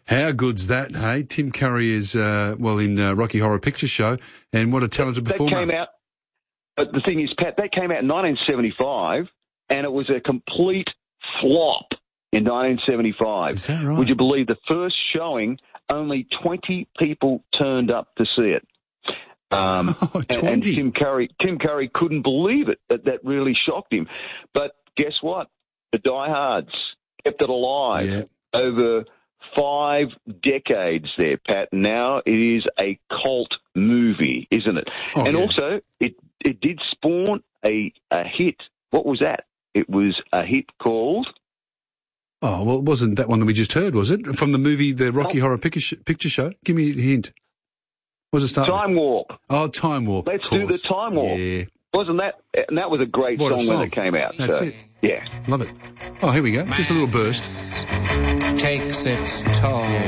How good's that, hey? Tim Curry is, in Rocky Horror Picture Show, and what a talented performer. That came out, but the thing is, Pat, that came out in 1975, and it was a complete flop in 1975. Is that right? Would you believe the first showing, only 20 people turned up to see it? 20. And Tim Curry couldn't believe it. That really shocked him. But guess what? The diehards kept it alive over 5 decades there, Pat. Now it is a cult movie, isn't it? Also, it did spawn a hit. What was that? It was a hit called... Oh, well, it wasn't that one that we just heard, was it? From the movie, the Rocky Horror Picture Show? Give me a hint. What does it start Time with? Warp. Oh, Time Warp. Let's do the Time Warp. Yeah. Wasn't that? And that was a great song when it came out. That's it. Yeah. Love it. Oh, here we go. Just a little burst. Takes its toll.